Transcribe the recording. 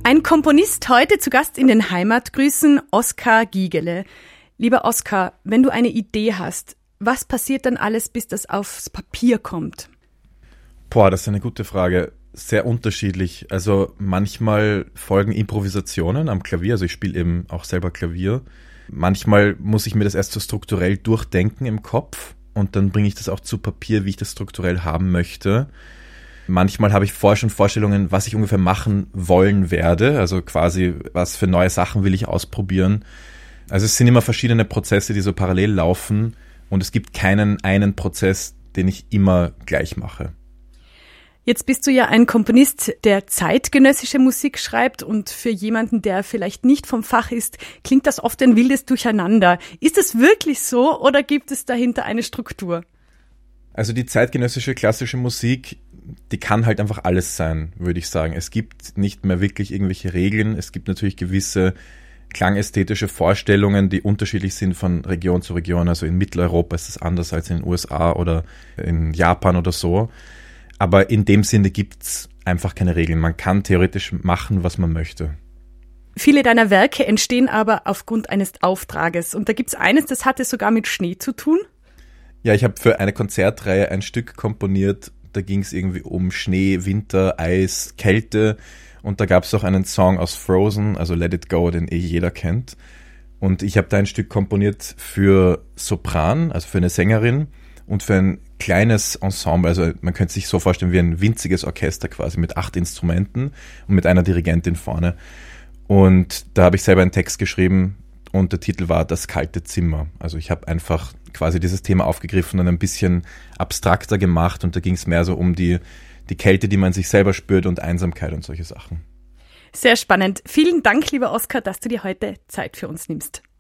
Ein Komponist heute zu Gast in den Heimatgrüßen, Oskar Giegele. Lieber Oskar, wenn du eine Idee hast, was passiert dann alles, bis das aufs Papier kommt? Das ist eine gute Frage. Sehr unterschiedlich. Also manchmal folgen Improvisationen am Klavier, also ich spiele eben auch selber Klavier. Manchmal muss ich mir das erst so strukturell durchdenken im Kopf und dann bringe ich das auch zu Papier, wie ich das strukturell haben möchte. Manchmal habe ich vorher schon Vorstellungen, was ich ungefähr machen wollen werde, also quasi, was für neue Sachen will ich ausprobieren. Also es sind immer verschiedene Prozesse, die so parallel laufen und es gibt keinen einen Prozess, den ich immer gleich mache. Jetzt bist du ja ein Komponist, der zeitgenössische Musik schreibt und für jemanden, der vielleicht nicht vom Fach ist, klingt das oft ein wildes Durcheinander. Ist es wirklich so oder gibt es dahinter eine Struktur? Also die zeitgenössische klassische Musik, die kann halt einfach alles sein, würde ich sagen. Es gibt nicht mehr wirklich irgendwelche Regeln. Es gibt natürlich gewisse klangästhetische Vorstellungen, die unterschiedlich sind von Region zu Region. Also in Mitteleuropa ist es anders als in den USA oder in Japan oder so. Aber in dem Sinne gibt's einfach keine Regeln. Man kann theoretisch machen, was man möchte. Viele deiner Werke entstehen aber aufgrund eines Auftrages. Und da gibt's eines, das hatte sogar mit Schnee zu tun. Ja, ich habe für eine Konzertreihe ein Stück komponiert. Da ging es irgendwie um Schnee, Winter, Eis, Kälte. Und da gab es auch einen Song aus Frozen, also Let It Go, den jeder kennt. Und ich habe da ein Stück komponiert für Sopran, also für eine Sängerin und für ein kleines Ensemble. Also man könnte sich so vorstellen wie ein winziges Orchester quasi mit 8 Instrumenten und mit einer Dirigentin vorne. Und da habe ich selber einen Text geschrieben und der Titel war Das kalte Zimmer. Also ich habe einfach quasi dieses Thema aufgegriffen und ein bisschen abstrakter gemacht und da ging es mehr so um die Kälte, die man sich selber spürt und Einsamkeit und solche Sachen. Sehr spannend. Vielen Dank, lieber Oskar, dass du dir heute Zeit für uns nimmst.